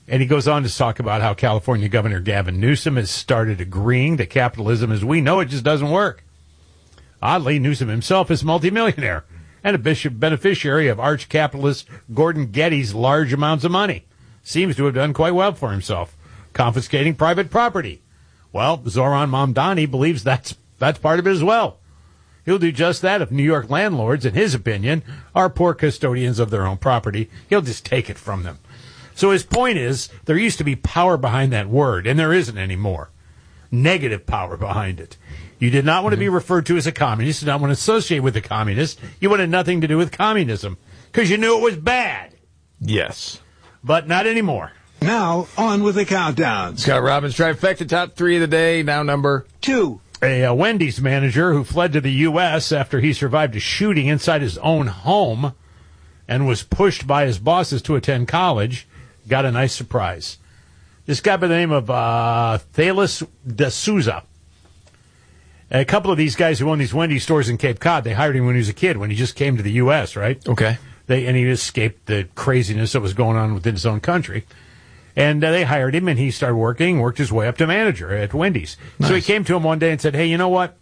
And he goes on to talk about how California Governor Gavin Newsom has started agreeing that capitalism as we know it just doesn't work. Oddly, Newsom himself is a multimillionaire and a beneficiary of arch-capitalist Gordon Getty's large amounts of money. Seems to have done quite well for himself, confiscating private property. Well, Zoran Mamdani believes that's part of it as well. He'll do just that if New York landlords, in his opinion, are poor custodians of their own property. He'll just take it from them. So his point is, there used to be power behind that word, and there isn't anymore. Negative power behind it. You did not want to be referred to as a communist. You did not want to associate with the communists. You wanted nothing to do with communism because you knew it was bad. Yes. But not anymore. Now, on with the countdown. Scott Robbins, trifecta, top 3 of the day, now number 2. A Wendy's manager who fled to the U.S. after he survived a shooting inside his own home and was pushed by his bosses to attend college got a nice surprise. This guy by the name of Thales de Souza. A couple of these guys who own these Wendy's stores in Cape Cod, they hired him when he was a kid, when he just came to the U.S., right? Okay. And he escaped the craziness that was going on within his own country. And they hired him, and he started worked his way up to manager at Wendy's. Nice. So he came to him one day and said, hey, you know what?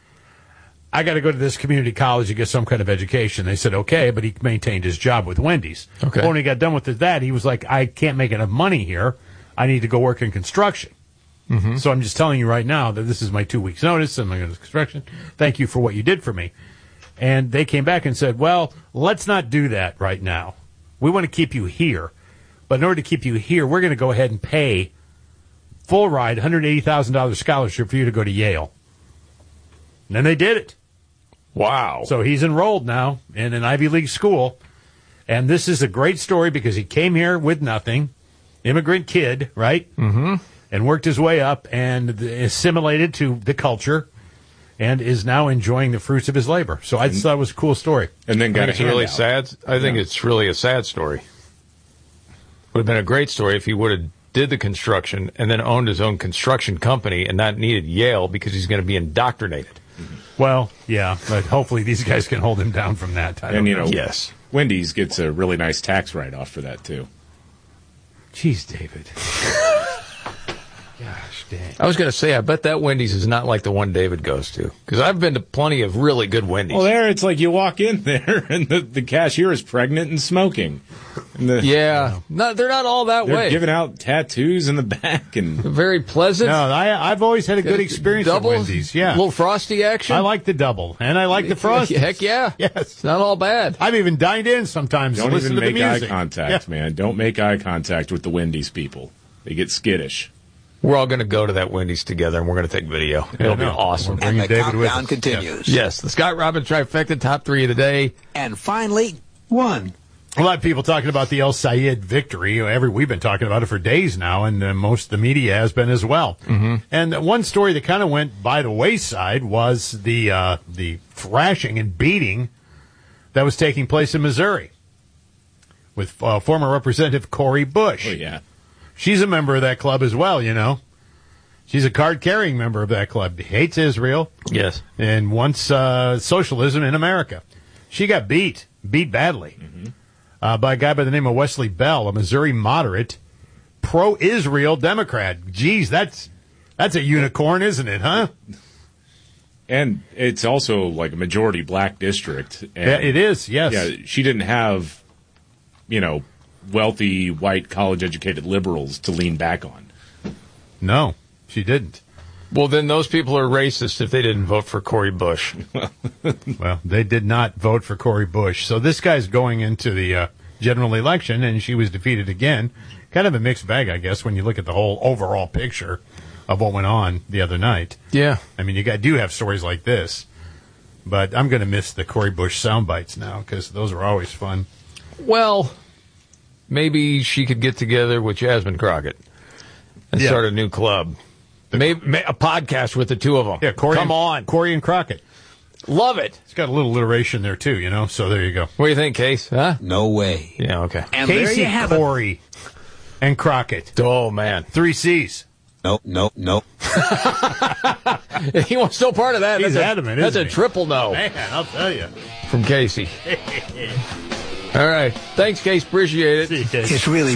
I got to go to this community college to get some kind of education. They said, okay, but he maintained his job with Wendy's. Okay. Well, when he got done with that, he was like, I can't make enough money here. I need to go work in construction. Mm-hmm. So I'm just telling you right now that this is my 2 weeks' notice. I'm going to construction. Thank you for what you did for me. And they came back and said, well, let's not do that right now. We want to keep you here. But in order to keep you here, we're going to go ahead and pay full ride, $180,000 scholarship for you to go to Yale. And then they did it. Wow. So he's enrolled now in an Ivy League school. And this is a great story because he came here with nothing, immigrant kid, right? Mm-hmm. And worked his way up and assimilated to the culture and is now enjoying the fruits of his labor. So I thought it was a cool story. And then got it's really sad. I think it's really a sad story. Would have been a great story if he would have did the construction and then owned his own construction company and not needed Yale because he's going to be indoctrinated. Well, yeah, but hopefully these guys can hold him down from that. Yes. Wendy's gets a really nice tax write-off for that, too. Jeez, David. Gosh, dang. I was going to say, I bet that Wendy's is not like the one David goes to. Because I've been to plenty of really good Wendy's. Well, there, it's like you walk in there, and the cashier is pregnant and smoking. And they're not all that they're way. They're giving out tattoos in the back. And very pleasant. No, I've always had a good experience at Wendy's. Yeah. A little frosty action. I like the double, and I like the frosty. Heck yeah. Yes. It's not all bad. I've even dined in sometimes to listen to the music. Don't even make eye contact, man. Don't make eye contact with the Wendy's people. They get skittish. We're all going to go to that Wendy's together, and we're going to take video. It'll be awesome. And the countdown continues. Yes, the Scott Robbins trifecta, top 3 of the day. And finally, 1. A lot of people talking about the El Sayed victory. We've been talking about it for days now, and most of the media has been as well. Mm-hmm. And one story that kind of went by the wayside was the thrashing and beating that was taking place in Missouri with former Representative Cori Bush. Oh, yeah. She's a member of that club as well, you know. She's a card-carrying member of that club. Hates Israel. Yes. And wants socialism in America. She got beat badly, by a guy by the name of Wesley Bell, a Missouri moderate, pro-Israel Democrat. Geez, that's a unicorn, isn't it, huh? And it's also like a majority black district. And yeah, it is, yes. Yeah, she didn't have, wealthy, white, college-educated liberals to lean back on. No, she didn't. Well, then those people are racist if they didn't vote for Cori Bush. Well, they did not vote for Cori Bush. So this guy's going into the general election, and she was defeated again. Kind of a mixed bag, I guess, when you look at the whole overall picture of what went on the other night. Yeah. I mean, you do have stories like this. But I'm going to miss the Cori Bush sound bites now, because those are always fun. Well, maybe she could get together with Jasmine Crockett and start a new club. Maybe a podcast with the two of them. Yeah, Come on. Cori and Crockett. Love it. It's got a little alliteration there, too, so there you go. What do you think, Case? Huh? No way. Yeah, okay. And Casey, there you have Cori, and Crockett. Oh, man. 3 C's. Nope. He was still part of that. He's adamant, That's isn't a he? triple no. Man, I'll tell you. From Casey. All right. Thanks, Case. Appreciate it. See you, Case. It's really